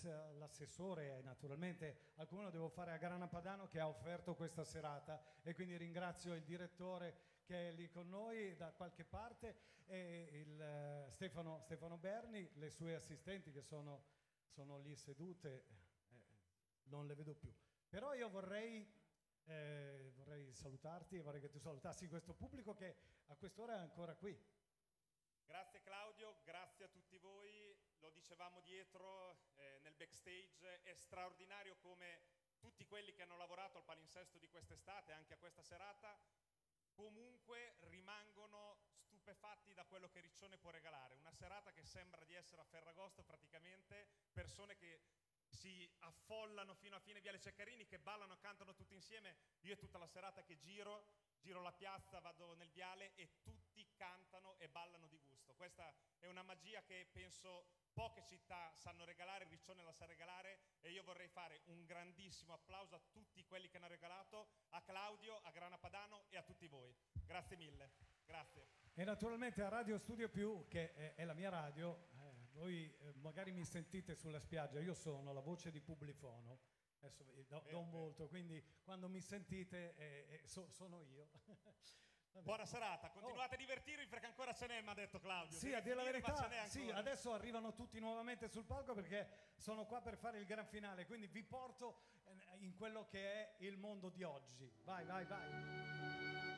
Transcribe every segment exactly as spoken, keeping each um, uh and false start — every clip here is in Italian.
l'assessore e naturalmente al comune devo fare a Grana Padano che ha offerto questa serata, e quindi ringrazio il direttore che è lì con noi da qualche parte e il Stefano, Stefano Berni, le sue assistenti che sono, sono lì sedute, eh, non le vedo più. Però io vorrei, eh, vorrei salutarti e vorrei che tu salutassi questo pubblico che a quest'ora è ancora qui. Grazie Claudio, grazie a tutti voi, lo dicevamo dietro eh, nel backstage, è straordinario come tutti quelli che hanno lavorato al palinsesto di quest'estate, anche a questa serata, comunque rimangono stupefatti da quello che Riccione può regalare. Una serata che sembra di essere a Ferragosto praticamente, persone che si affollano fino a fine Viale Ceccarini, che ballano, cantano tutti insieme. Io è tutta la serata che giro, giro la piazza, vado nel viale e tutti cantano e ballano di gusto. Questa è una magia che penso poche città sanno regalare, Riccione la sa regalare, e io vorrei fare un grandissimo applauso a tutti quelli che hanno regalato, a Claudio, a Grana Padano e a tutti voi. Grazie mille, grazie. E naturalmente a Radio Studio Più, che è, è la mia radio, eh, voi eh, magari mi sentite sulla spiaggia, io sono la voce di Publifono, adesso vi do, do un volto, quindi quando mi sentite eh, eh, so, sono io. Buona serata, continuate oh. a divertirvi perché ancora ce n'è, mi ha detto Claudio. Sì, a dire la verità, sì, adesso arrivano tutti nuovamente sul palco perché sono qua per fare il gran finale, quindi vi porto in quello che è il mondo di oggi. Vai, vai, vai.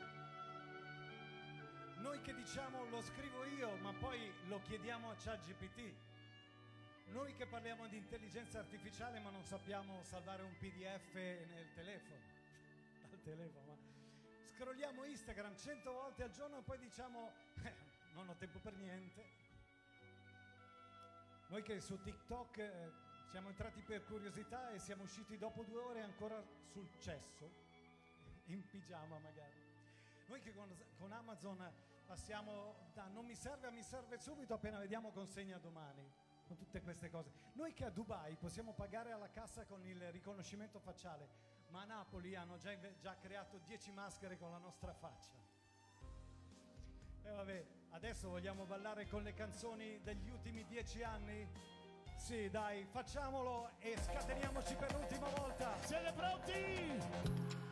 Noi che diciamo lo scrivo io, ma poi lo chiediamo a ChatGPT. Noi che parliamo di intelligenza artificiale ma non sappiamo salvare un P D F nel telefono, dal telefono, ma scrolliamo Instagram cento volte al giorno e poi diciamo eh, non ho tempo per niente. Noi che su TikTok eh, siamo entrati per curiosità e siamo usciti dopo due ore ancora sul cesso, in pigiama magari. Noi che con, con Amazon passiamo da non mi serve a mi serve subito appena vediamo consegna domani, con tutte queste cose. Noi che a Dubai possiamo pagare alla cassa con il riconoscimento facciale, ma a Napoli hanno già, già creato dieci maschere con la nostra faccia. E vabbè, adesso vogliamo ballare con le canzoni degli ultimi dieci anni? Sì, dai, facciamolo e scateniamoci per l'ultima volta. Siete pronti?